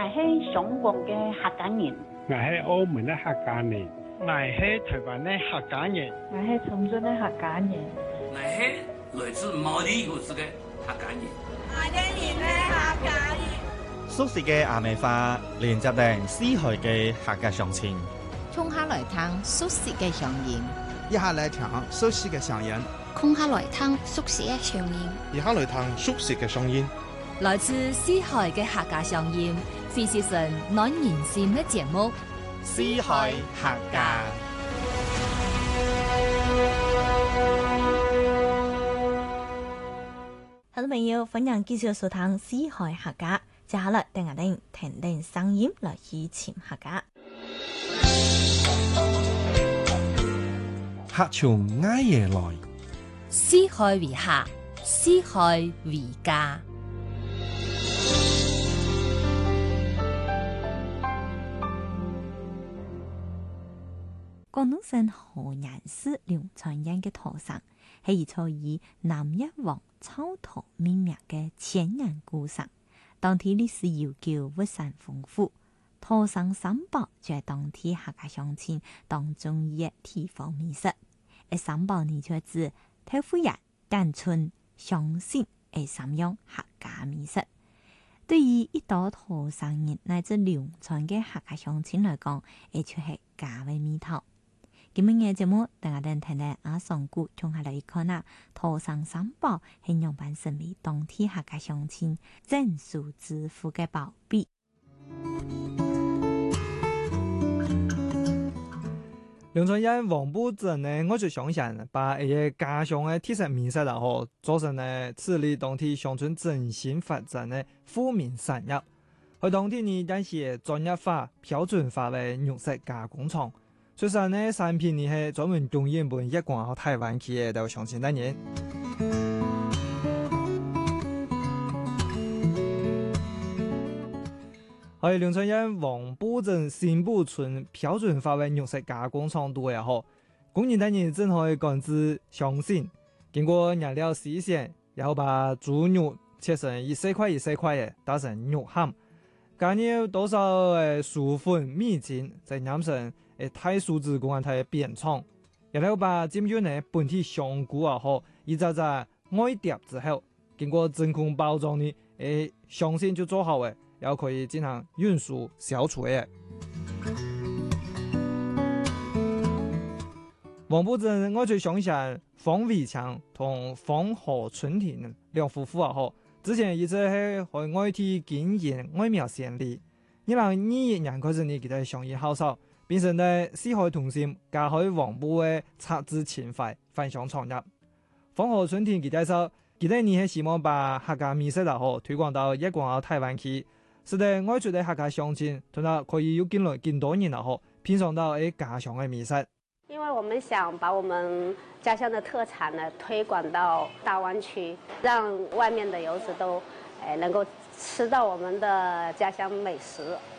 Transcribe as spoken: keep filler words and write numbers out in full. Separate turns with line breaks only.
係香港嘅客家人，
我係澳門嘅客家人，
我係台灣嘅客家人，
我係長春嘅客家人，
我係來自毛里求斯嘅客家人，
我哋係客家人。
熟悉嘅阿美花，連接定四海嘅客家鄉親。
衝下來聽熟悉嘅鄉音，
一下來聽熟悉嘅鄉音，
空下來聽熟悉嘅鄉音，
一下來聽熟悉嘅鄉音。
來自四海嘅客家鄉音，非是神暖人心嘅節目。
四海客家，
好多朋友歡迎繼續收聽四海客家，接下來等我哋聽聽聲音來以前客家。
客從挨夜來，
四海為客，四海為家。廣東省河南市龍川縣嘅土城，係一座以南一王草圖命名嘅千年古城。當地歷史悠久，物產豐富。土城三寶就係當地客家鄉親當中嘅地方美食。誒三寶呢就係指豆腐乳、蛋春、香線誒三樣客家美食。對於一道土城人乃至龍川嘅客家鄉親來講，誒就係家嘅味道。今日嘅節目，等我哋聽聽阿桑姑從下來看啊，土城三寶係樣板成為當地客家鄉親證書致富嘅寶貝。
龍川縣黃埔鎮呢，我就相信把一個家鄉嘅特色美食然後做成呢，處理當地鄉村振興發展嘅富民產業。喺當地呢，但係專業化、標準化嘅肉食加工廠。雖然呢產品呢係專門供應本一貫和台灣企業到鄉親等人。喺龍川縣黃埔鎮新埔村標準化嘅肉食加工廠度也好，工人等人正可以趕制香線，經過燃料洗洗，然後把豬肉切成一細塊一細塊嘅，打成肉餡，加入多少誒薯粉、米精，再染成誒太樹脂工業嘅扁腸，然後把浸入呢本地香菇也好，一隻隻外碟之後，經過真空包裝呢，誒香線就做好嘅。然後可以進行運輸消除嘅。黃埔鎮我最相信方偉強同方河春婷兩夫婦啊，嗬，之前一直喺海外地經營外貿生意。二零二一年開始呢，佢哋生意好少，變成咧四海同心，加開黃埔嘅策資情懷，分享創業。方河春婷佢哋說，佢哋呢係希望把客家美食啊，嗬，推廣到一廣台灣去。是的，我覺得客家鄉親，同埋可以有更來更多人啦，嗬，品嘗到誒家鄉嘅美食。
因為我們想把我們家鄉的特產呢推廣到大灣區，讓外面的遊子都誒能夠吃到我們的家鄉美食。